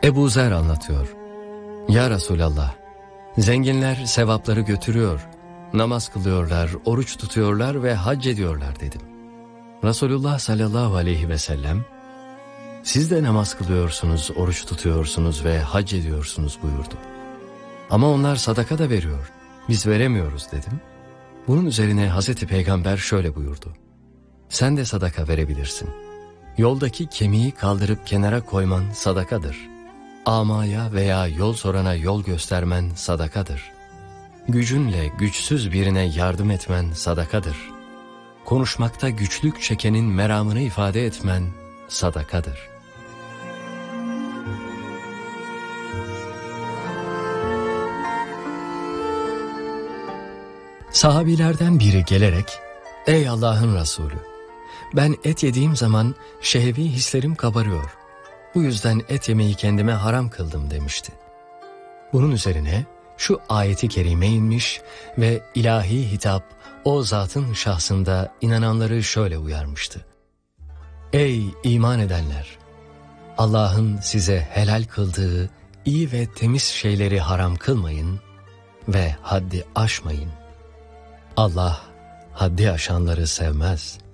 Ebu Zer anlatıyor. Ya Resulallah, zenginler sevapları götürüyor, namaz kılıyorlar, oruç tutuyorlar ve hac ediyorlar dedim. Resulullah sallallahu aleyhi ve sellem, siz de namaz kılıyorsunuz, oruç tutuyorsunuz ve hac ediyorsunuz buyurdu. Ama onlar sadaka da veriyor, biz veremiyoruz dedim. Bunun üzerine Hazreti Peygamber şöyle buyurdu. Sen de sadaka verebilirsin. Yoldaki kemiği kaldırıp kenara koyman sadakadır. Amaya veya yol sorana yol göstermen sadakadır. Gücünle güçsüz birine yardım etmen sadakadır. Konuşmakta güçlük çekenin meramını ifade etmen sadakadır. Sahabilerden biri gelerek, ''Ey Allah'ın Resulü, ben et yediğim zaman şehvi hislerim kabarıyor. Bu yüzden et yemeyi kendime haram kıldım.'' demişti. Bunun üzerine şu ayeti kerime inmiş ve ilahi hitap o zatın şahsında inananları şöyle uyarmıştı. ''Ey iman edenler! Allah'ın size helal kıldığı iyi ve temiz şeyleri haram kılmayın ve haddi aşmayın. Allah haddi aşanları sevmez.''